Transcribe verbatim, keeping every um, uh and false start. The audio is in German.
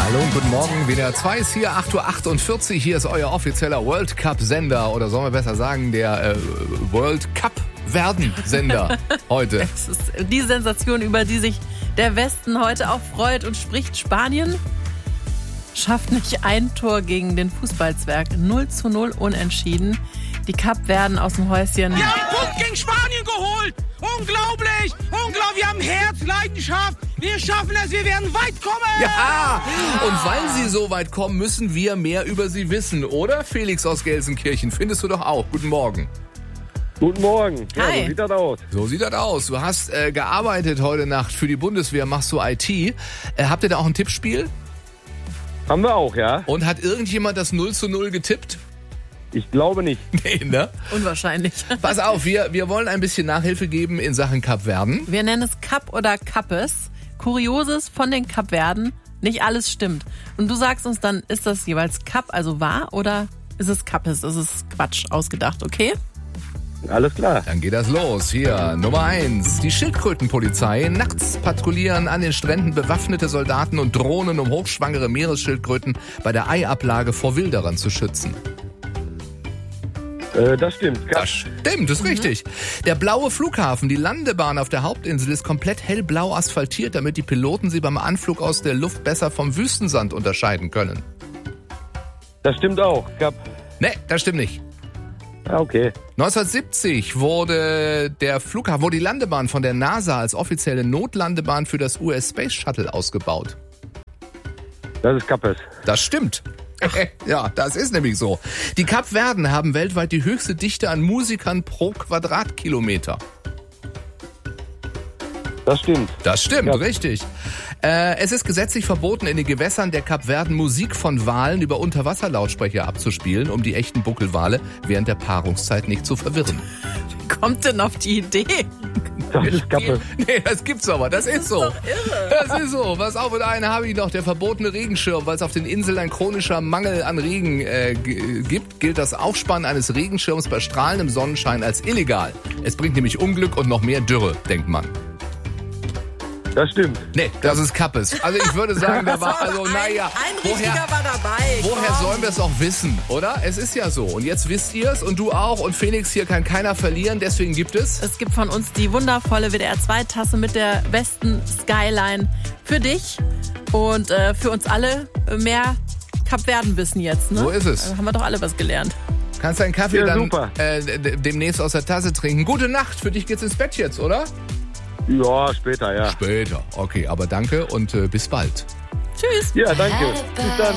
Hallo und guten Morgen. W D R zwei ist hier, acht Uhr achtundvierzig. Hier ist euer offizieller World Cup-Sender. Oder sollen wir besser sagen, der äh, World Cup-Werden-Sender heute. Es ist die Sensation, über die sich der Westen heute auch freut. Und spricht Spanien? Schafft nicht ein Tor gegen den Fußballzwerg. null zu null unentschieden. Die Kapverden aus dem Häuschen. Wir haben einen Punkt gegen Spanien geholt. Unglaublich, unglaublich. Wir haben Herz, Leidenschaft. Wir schaffen es, wir werden weit kommen. Ja, und weil sie so weit kommen, müssen wir mehr über sie wissen. Oder, Felix aus Gelsenkirchen? Findest du doch auch. Guten Morgen. Guten Morgen. Ja, Hi. so sieht das aus. So sieht das aus. Du hast äh, gearbeitet heute Nacht für die Bundeswehr, machst du I T. Äh, habt ihr da auch ein Tippspiel? Haben wir auch, ja? Und hat irgendjemand das null zu null getippt? Ich glaube nicht. Nee, ne? Unwahrscheinlich. Pass auf, wir, wir wollen ein bisschen Nachhilfe geben in Sachen Kapverden. Wir nennen es Kap oder Kappes. Kurioses von den Kapverden. Nicht alles stimmt. Und du sagst uns dann, ist das jeweils Kap, also wahr, oder ist es Kappes? Ist es Quatsch ausgedacht, okay? Alles klar. Dann geht das los. Hier, Nummer eins. Die Schildkrötenpolizei. Nachts patrouillieren an den Stränden bewaffnete Soldaten und Drohnen, um hochschwangere Meeresschildkröten bei der Eiablage vor Wilderern zu schützen. Äh, das stimmt. Das stimmt, das ist richtig. Der blaue Flughafen, die Landebahn auf der Hauptinsel, ist komplett hellblau asphaltiert, damit die Piloten sie beim Anflug aus der Luft besser vom Wüstensand unterscheiden können. Das stimmt auch. Kap. Nee, das stimmt nicht. Ah, okay. neunzehnhundertsiebzig wurde der Flughafen, wurde die Landebahn von der NASA als offizielle Notlandebahn für das U S Space Shuttle ausgebaut. Das ist Kappes. Das stimmt. Ja, das ist nämlich so. Die Kapverden haben weltweit die höchste Dichte an Musikern pro Quadratkilometer. Das stimmt. Das stimmt, Ja. richtig. Äh, es ist gesetzlich verboten, in den Gewässern der Kapverden Musik von Walen über Unterwasserlautsprecher abzuspielen, um die echten Buckelwale während der Paarungszeit nicht zu verwirren. Wie kommt denn auf die Idee? Das ist Kappes. Nee, das gibt's aber, das, ist so. Doch irre. Das ist so. Was auch mit einer habe ich noch, der verbotene Regenschirm, weil es auf den Inseln ein chronischer Mangel an Regen äh, g- gibt, gilt das Aufspannen eines Regenschirms bei strahlendem Sonnenschein als illegal. Es bringt nämlich Unglück und noch mehr Dürre, denkt man. Das stimmt. Nee, das ist Kappes. Also ich würde sagen, da war, also naja, Ein richtiger war dabei. woher Komm. sollen wir es auch wissen, oder? Es ist ja so. Und jetzt wisst ihr es und du auch und Felix, hier kann keiner verlieren, deswegen gibt es... Es gibt von uns die wundervolle W D R zwei Tasse mit der besten Skyline für dich und äh, für uns alle mehr Kapverden-Wissen jetzt. Ne? So ist es. Da haben wir doch alle was gelernt. Kannst deinen Kaffee Ja, dann super. äh, d- demnächst aus der Tasse trinken. Gute Nacht, für dich geht's ins Bett jetzt, oder? Ja, später, ja. Später. Okay, aber danke und äh, bis bald. Tschüss. Ja, danke. Bis dann.